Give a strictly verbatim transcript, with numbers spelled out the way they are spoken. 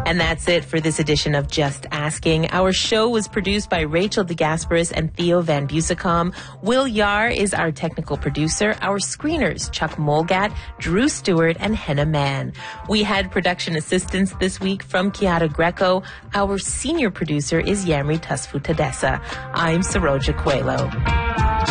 And that's it for this edition of Just Asking. Our show was produced by Rachel DeGasperis and Theo Van Busicom. Will Yar is our technical producer. Our screeners, Chuck Molgat, Drew Stewart, and Henna Mann. We had production assistance this week from Kiara Greco. Our senior producer is Yamri Tasfu Tadessa. I'm Saroja Coelho.